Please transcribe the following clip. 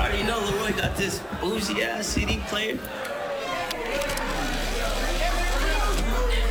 already know Leroy got this bougie ass CD player.